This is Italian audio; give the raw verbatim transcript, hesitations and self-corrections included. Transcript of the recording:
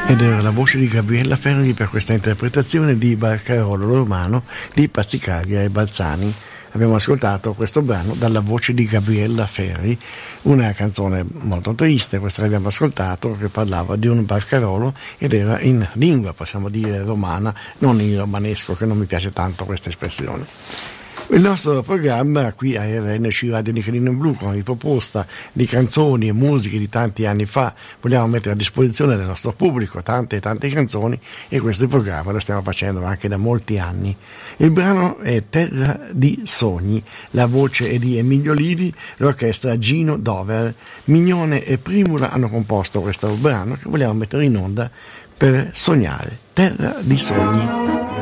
Ed era la voce di Gabriella Ferri per questa interpretazione di Barcarolo Romano di Pazzicaglia e Balzani. Abbiamo ascoltato questo brano dalla voce di Gabriella Ferri, una canzone molto triste, questa l'abbiamo ascoltato, che parlava di un barcarolo ed era in lingua, possiamo dire, romana, non in romanesco, che non mi piace tanto questa espressione. Il nostro programma qui a R N C Radio Nichelino in Blu, con riproposta di canzoni e musiche di tanti anni fa, vogliamo mettere a disposizione del nostro pubblico tante e tante canzoni, e questo programma lo stiamo facendo anche da molti anni. Il brano è Terra di Sogni, la voce è di Emilio Livi, l'orchestra Gino Dover. Mignone e Primula hanno composto questo brano che vogliamo mettere in onda per sognare. Terra di Sogni.